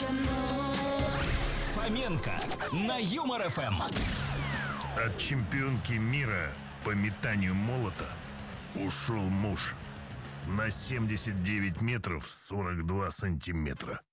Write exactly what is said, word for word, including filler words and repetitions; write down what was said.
Фоменко на Юмор эф эм. От чемпионки мира по метанию молота ушел муж на семьдесят девять метров сорок два сантиметра.